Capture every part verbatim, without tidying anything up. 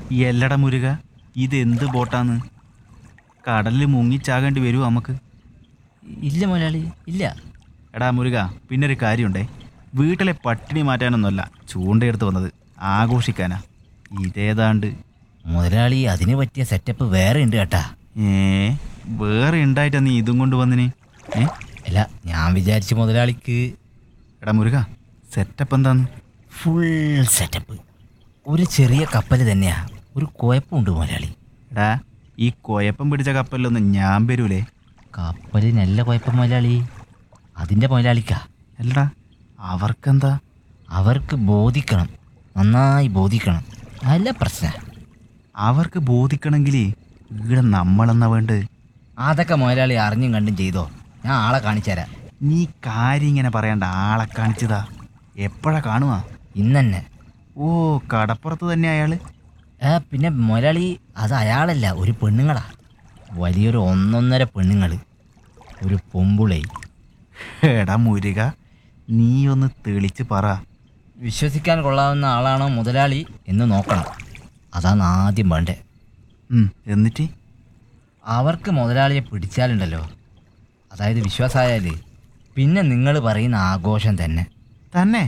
എല്ലട മുരുക, ഇതെന്ത് ബോട്ടാന്ന്? കടലിൽ മുങ്ങിച്ചാകേണ്ടി വരുമോ നമുക്ക്? ഇല്ല മുതലാളി, ഇല്ല. എടാ മുരുക, പിന്നൊരു കാര്യമുണ്ടേ. വീട്ടിലെ പട്ടിണി മാറ്റാനൊന്നുമല്ല ചൂണ്ടയെടുത്ത് വന്നത്, ആഘോഷിക്കാനാ. ഇതേതാണ്ട് മുതലാളി, അതിന് പറ്റിയ സെറ്റപ്പ് വേറെ ഉണ്ട് കേട്ടാ. ഏ വേറെ ഉണ്ടായിട്ടാ നീ ഇതും കൊണ്ട് വന്നിന്? ഏ അല്ല, ഞാൻ വിചാരിച്ചു മുതലാളിക്ക്. എടാ മുരുക, സെറ്റപ്പ് എന്താന്ന്? Full setup. ഒരു ചെറിയ കപ്പൽ തന്നെയാ, ഒരു കുഴപ്പമുണ്ട് മുതലാളി. എടാ, ഈ കുഴപ്പം പിടിച്ച കപ്പലിലൊന്നും ഞാൻ വരൂലേ? കപ്പലിനല്ല കുഴപ്പം മുതലാളി, അതിൻ്റെ മുതലാളിക്കാ. അല്ലടാ, അവർക്കെന്താ? അവർക്ക് ബോധിക്കണം, നന്നായി ബോധിക്കണം. നല്ല പ്രശ്നം. അവർക്ക് ബോധിക്കണമെങ്കിൽ ഇവിടെ നമ്മളെന്നാ വേണ്ടത്. അതൊക്കെ മുതലാളി അറിഞ്ഞും കണ്ടും ചെയ്തോ, ഞാൻ ആളെ കാണിച്ചു തരാം. നീ കാര്യം ഇങ്ങനെ പറയണ്ട, ആളെ കാണിച്ചതാ. എപ്പോഴാ കാണുക? ഇന്നെന്നെ. ഓ, കടപ്പുറത്ത് തന്നെ അയാള്? ഏ പിന്നെ മുതലാളി, അത് അയാളല്ല, ഒരു പെണ്ണുങ്ങളാ. വലിയൊരു ഒന്നൊന്നര പെണ്ണുങ്ങൾ, ഒരു പൊമ്പുളേ. എടാ മുരുക, നീ ഒന്ന് തെളിച്ച് പറ. വിശ്വസിക്കാൻ കൊള്ളാവുന്ന ആളാണോ മുതലാളി എന്ന് നോക്കണം, അതാണ് ആദ്യം വേണ്ടേ. എന്നിട്ട് അവർക്ക് മുതലാളിയെ പിടിച്ചാലുണ്ടല്ലോ, അതായത് വിശ്വാസമായാൽ, പിന്നെ നിങ്ങൾ പറയുന്ന ആഘോഷം തന്നെ തന്നെ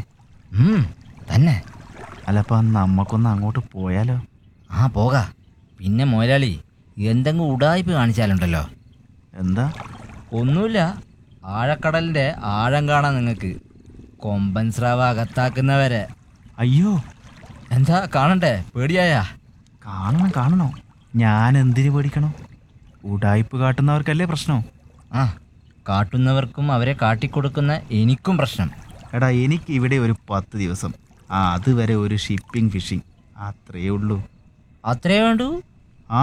തന്നെ. അല്ലപ്പം നമുക്കൊന്ന് അങ്ങോട്ട് പോയാലോ? ആ പോകാ. പിന്നെ മുതലാളി എന്തെങ്കിലും ഉടായ്പ കാണിച്ചാലുണ്ടല്ലോ. എന്താ? ഒന്നുമില്ല, ആഴക്കടലിൻ്റെ ആഴം കാണാൻ നിങ്ങൾക്ക്. കൊമ്പൻ സ്രാവ് അകത്താക്കുന്നവരെ. അയ്യോ, എന്താ കാണണ്ടേ? പേടിയായാ? കാണണം കാണണോ. ഞാൻ എന്തിനു പേടിക്കണം? ഉടായ്പ് കാട്ടുന്നവർക്കല്ലേ പ്രശ്നം. ആ, കാട്ടുന്നവർക്കും അവരെ കാട്ടിക്കൊടുക്കുന്ന എനിക്കും പ്രശ്നം. എടാ, എനിക്ക് ഇവിടെ ഒരു പത്ത് ദിവസം, ആ അതുവരെ ഒരു ഷിപ്പിംഗ് ഫിഷിംഗ്, അത്രയേ ഉള്ളൂ. അത്രേ വേണ്ടൂ? ആ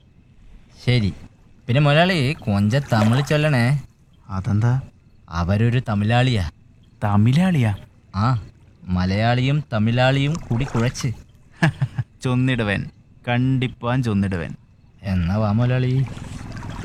ശരി. പിന്നെ മുതലാളി കൊഞ്ച തമിഴ് ചൊല്ലണേ. അതെന്താ? അവരൊരു തമിഴാളിയാ. തമിഴാളിയാ? ആ, മലയാളിയും തമിഴാളിയും കൂടി കുഴച്ച്. ചൊന്നിടുവൻ, കണ്ടിപ്പാൻ ചൊന്നിടുവൻ. എന്നാ വാ മുതലാളി.